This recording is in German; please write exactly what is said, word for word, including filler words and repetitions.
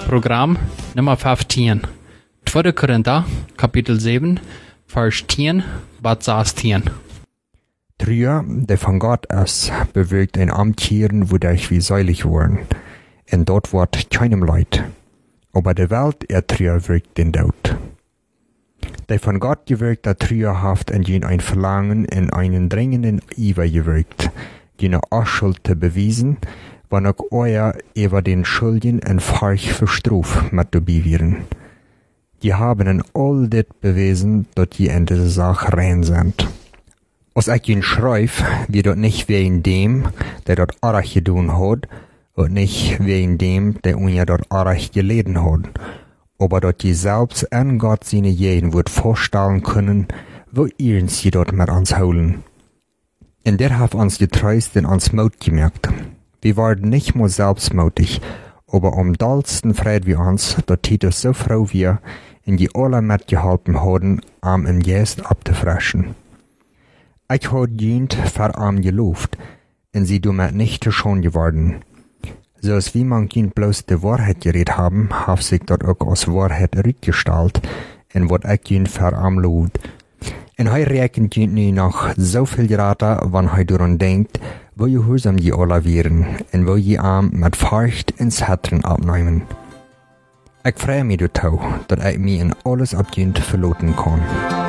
Programm Nummer vijftien. Tweede Korinther, kapitel zeven, vers tien bis zestien. Trüer, der von Gott ist, bewirkt ein Amtieren, wodurch wir seilig worden. Und dort wird keinem Leid. Aber der Welt, er Trüer wirkt den Tod. Der von Gott gewirkte Trüerhaft in jen ein Verlangen in einen dringenden Iver gewirkt, jene Schuld zu bewiesen, wann auch euer über den Schuldigen en Farch verstruf mit dabei wären. Die haben in all dit bewiesen, dat die in diese Sache rein sind. Als ich ihn schreib, wie dort nicht wegen dem, der dort Arach gedun hat, und nicht wegen dem, der uns dort Arach geleden hat, aber dort die selbst an Gott seine jeden wird vorstellen können, wo ihren sie dort mit uns holen. Und der hat uns getreust und uns Mut gemerkt. Wir waren nicht nur selbstmutig, aber am dollsten freut wir uns, dass Titus so froh wir, in die alle mitgeholfen haben, am im Geist abzufreschen. Ich hab jent für am gelobt, und sie damit nicht schon geworden. So als wie man jent bloß die Wahrheit geredet haben, hat sich dort auch als Wahrheit rückgestellt, und wird ich jent für am lobt. Und hij rekent jent nu noch so viel geraten, wann hij daran denkt, wo gehorsam die alle wären, und wo je am mit Furcht ins Herzen abnehmen. Ich freue mich dazu, dass ich mich in alles ab jent verloten kann.